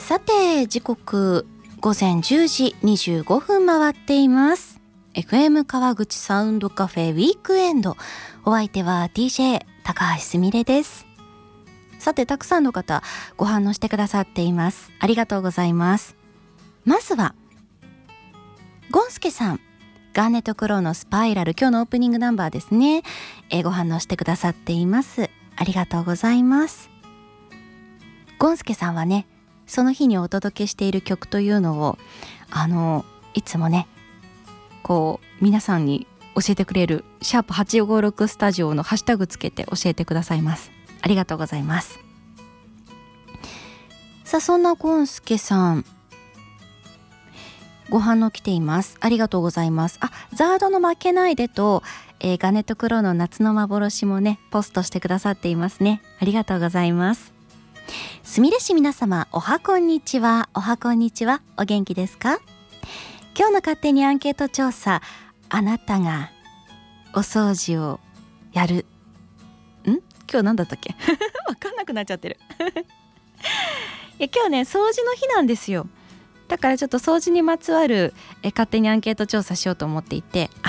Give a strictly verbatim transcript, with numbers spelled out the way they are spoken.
さて時刻ごぜんじゅうじにじゅうごふん回っています。 エフエム 川口サウンドカフェウィークエンド、お相手は ディージェー 高橋すみれです。さてたくさんの方ご反応してくださっています。ありがとうございます。まずはゴンスケさん、ガーネットクローのスパイラル、今日のオープニングナンバーですね、えー、ご反応してくださっています。ありがとうございます。ゴンスケさんはね、その日にお届けしている曲というのをあのいつもねこう皆さんに教えてくれるシャープはちごろくスタジオのハッシュタグつけて教えてくださいます。ありがとうございます。さあそんなゴンスケさんご反応来ています。ありがとうございます。あ、ザードの負けないでと、えー、ガネットクローの夏の幻もねポストしてくださっていますね。ありがとうございます。すみれ市皆様、おはこんにちは。おはこんにちは。お元気ですか？今日の勝手にアンケート調査、あなたがお掃除をやるん今日何だったっけわかんなくなっちゃってるいや今日ね掃除の日なんですよ。だからちょっと掃除にまつわるえ勝手にアンケート調査しようと思っていて、